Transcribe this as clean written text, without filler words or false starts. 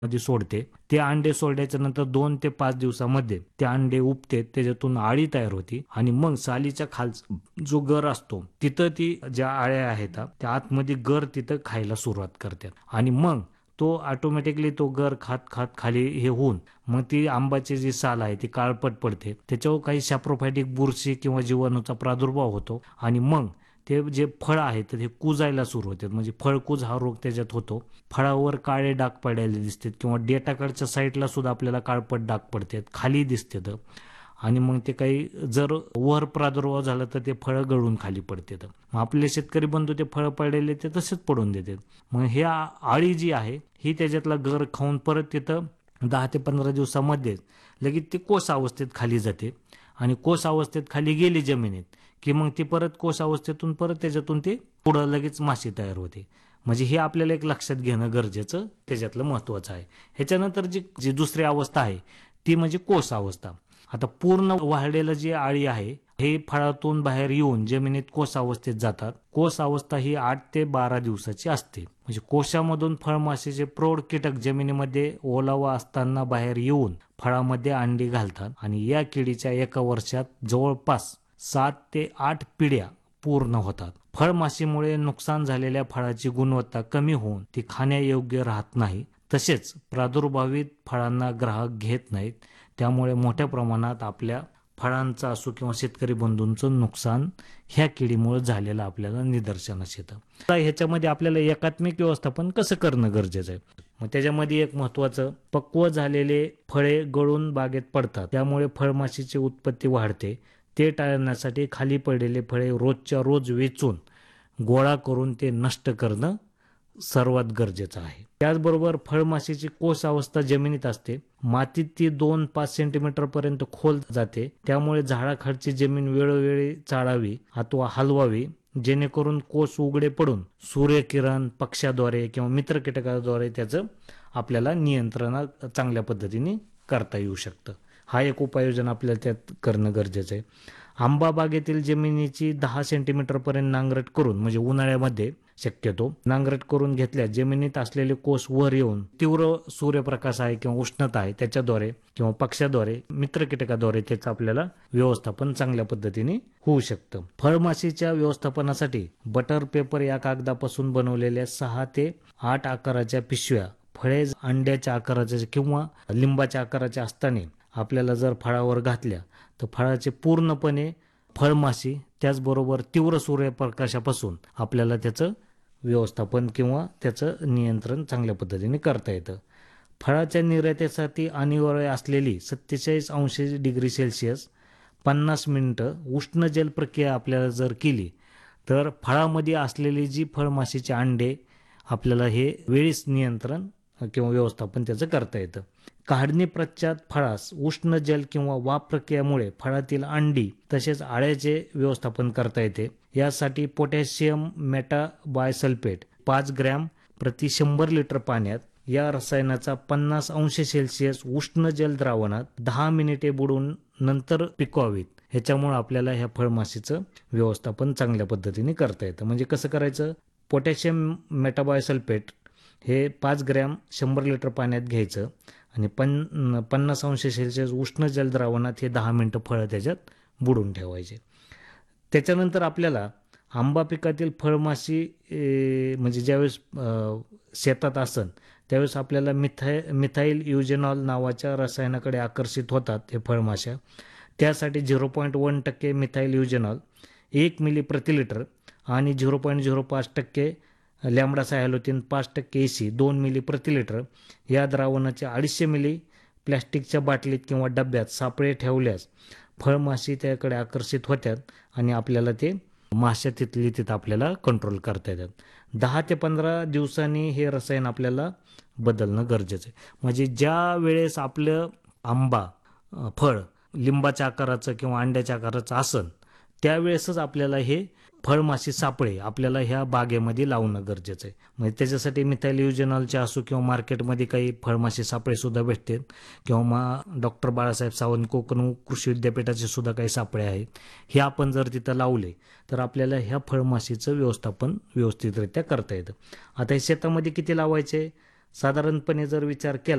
मध्ये सोडते. ते अंडे सोडल्याच्या नंतर 2 ते 5 दिवसामध्ये ते अंडे उबते, त्याच्यातून अळी तयार होती आणि मग सालीच्या खालचा जो गर असतो तिथं ती ज्या अळ्या आहेत त्या आतमध्ये गर तिथं खायला सुरुवात करतात आणि मग तो ऑटोमॅटिकली तो गर खात खात खाली हे होऊन मग ती आंबाची जी साल आहे ती काळपट पडते. त्याच्यावर काही सॅप्रोफायटिक बुरशी किंवा जीवाणूचा प्रादुर्भाव होतो आणि मग ते जे फळ आहे तर ते कुजायला सुरू होते. म्हणजे फळकूज हा रोग त्याच्यात होतो. फळावर काळे डाग पडायला दिसतात किंवा डेटाकडच्या साईडला सुद्धा आपल्याला काळपट डाग पडतात, खाली दिसतात आणि मग ते काही जर वर प्रादुर्भाव झाला तर ते फळं गळून खाली पडतात. मग आपले शेतकरी बंधू ते फळं पडलेले ते तसेच पडून देतात. मग हे आळी जी आहे ही त्याच्यातला गर खाऊन परत तिथं 10 ते 15 दिवसामध्ये लगेच ती कोस अवस्थेत खाली जाते आणि कोस अवस्थेत खाली गेली जमिनीत की मग ती परत कोस अवस्थेतून परत त्याच्यातून ते पुढं लगेच माशी तयार होते. म्हणजे हे आपल्याला एक लक्षात घेणं गरजेचं त्याच्यातलं महत्त्वाचं आहे. ह्याच्यानंतर जी जी दुसरी अवस्था आहे ती म्हणजे कोस अवस्था. आता पूर्ण वाढलेलं जी आळी आहे हे फळातून बाहेर येऊन जमिनीत कोस अवस्थेत जातात. कोस अवस्था ही 8 ते 12 दिवसाची असते. म्हणजे कोशामधून फळमाशीचे प्रौढ कीटक जमिनीमध्ये ओलावा असताना बाहेर येऊन फळामध्ये अंडी घालतात आणि या किडीच्या एका वर्षात जवळपास 7 ते 8 पिढ्या पूर्ण होतात. फळमाशीमुळे नुकसान झालेल्या फळाची गुणवत्ता कमी होऊन ती खाण्यायोग्य राहत नाही. तसेच प्रादुर्भावित फळांना ग्राहक घेत नाहीत. त्यामुळे मोठ्या प्रमाणात आपल्या फळांचं असो किंवा शेतकरी बंधूंचं नुकसान ह्या किडीमुळे झालेलं आपल्याला निदर्शनास येतं. आता ह्याच्यामध्ये आपल्याला एकात्मिक व्यवस्थापन कसं करणं गरजेचं आहे. मग त्याच्यामध्ये एक महत्त्वाचं, पक्व झालेले फळे गळून बागेत पडतात त्यामुळे फळमाशीची उत्पत्ती वाढते. ते टाळण्यासाठी खाली पडलेले फळे रोजच्या रोज वेचून गोळा करून ते नष्ट करणं सर्वात गरजेचं आहे. त्याचबरोबर फळमाशीची कोस अवस्था जमिनीत असते. मातीत ती 2-5 सेंटीमीटर पर्यंत खोल जाते. त्यामुळे झाडाखालची जमीन वेळोवेळी चाळावी अथवा हलवावी जेणेकरून कोस उघडे पडून सूर्यकिरण, पक्ष्याद्वारे किंवा मित्र कीटकाद्वारे त्याचं आपल्याला नियंत्रण चांगल्या पद्धतीने करता येऊ शकतं. हा एक उपाययोजना आपल्याला त्यात करणं गरजेचं आहे. आंबा बागेतील जमिनीची 10 सेंटीमीटर पर्यंत नांगरट करून म्हणजे उन्हाळ्यामध्ये शक्यतो नांगरट करून घेतल्या जमिनीत असलेले कोस वर येऊन तीव्र सूर्यप्रकाश आहे किंवा उष्णता आहे त्याच्याद्वारे किंवा पक्ष्याद्वारे मित्र कीटकाद्वारे त्याचं आपल्याला व्यवस्थापन चांगल्या पद्धतीने होऊ शकतं. फळमाशीच्या व्यवस्थापनासाठी बटर पेपर या कागदापासून बनवलेल्या 6 ते 8 आकाराच्या पिशव्या फळे अंड्याच्या आकाराच्या किंवा लिंबाच्या आकाराच्या असताना आपल्याला जर फळावर घातल्या तर फळाचे पूर्णपणे फळमाशी त्याचबरोबर तीव्र सूर्यप्रकाशापासून आपल्याला त्याचं व्यवस्थापन किंवा त्याचं नियंत्रण चांगल्या पद्धतीने करता येतं. फळाच्या निर्यातीसाठी अनिवार्य असलेली 47°C 50 मिनिटं उष्ण जल प्रक्रिया आपल्याला जर केली तर फळामध्ये असलेली जी फळमाशीचे अंडे आपल्याला हे वेळीच नियंत्रण किंवा व्यवस्थापन त्याचं करता येतं. काढणी पश्चात फळास उष्ण जल किंवा वाफ प्रक्रियेमुळे फळातील अंडी तसेच आळ्याचे व्यवस्थापन करता येते. यासाठी पोटॅशियम मेटाबायसल्फेट 5 ग्रॅम प्रति 100 लिटर पाण्यात या रसायनाचा 50°C उष्ण जल द्रावणात 10 मिनिटे बुडवून नंतर पिकवावीत. ह्याच्यामुळे आपल्याला ह्या फळमाशीचं व्यवस्थापन चांगल्या पद्धतीने करता येतं. म्हणजे कसं करायचं, पोटॅशियम मेटाबायसल्फेट हे 5 ग्रॅम 100 लिटर पाण्यात घ्यायचं आणि 50°C उष्ण जल द्रावणात हे 10 मिनिटं फळं त्याच्यात बुडून ठेवायचे. त्याच्यानंतर आपल्याला आंबा पिकातील फळमाशी म्हणजे ज्यावेळेस शेतात असन त्यावेळेस आपल्याला मिथाईल युजेनॉल नावाच्या रसायनाकडे आकर्षित होतात हे फळमाशा. त्यासाठी 0.1% मिथाईल युजेनॉल 1 मिली प्रति लिटर आणि 0.05% लॅम्बडा सायलोथिन 5% EC 2 मिली प्रति लिटर या द्रावणाचे 250 मिली प्लॅस्टिकच्या बाटलीत किंवा डब्यात सापळे ठेवल्यास फळमाशी त्याकडे आकर्षित होतात आणि आपल्याला ते माशा तिथं आपल्याला कंट्रोल करता येतात. 10 ते 15 दिवसांनी हे रसायन आपल्याला बदलणं गरजेचं आहे. म्हणजे ज्या वेळेस आपलं आंबा फळ लिंबाच्या आकाराचं किंवा अंड्याच्या आकाराचं असन त्यावेळेसच आपल्याला हे फळमाशी सापळे आपल्याला ह्या बागेमध्ये लावणं गरजेचं आहे. म्हणजे त्याच्यासाठी मिथाईल युजेनॉलचे असो किंवा मार्केटमध्ये काही फळमाशी सापळे सुद्धा भेटतात किंवा डॉक्टर बाळासाहेब सावंत कोकण कृषी विद्यापीठाचे सुद्धा काही सापळे आहेत. हे आपण जर तिथं लावले तर आपल्याला ह्या फळमाशीचं व्यवस्थापन व्यवस्थितरित्या करता येतं. आता हे शेतामध्ये किती लावायचे, साधारणपणे जर विचार केला